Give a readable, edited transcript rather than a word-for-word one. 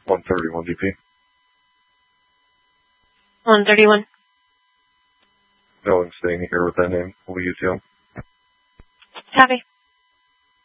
131 DP. 131. No, I'm staying here with that name. Will you too? Copy.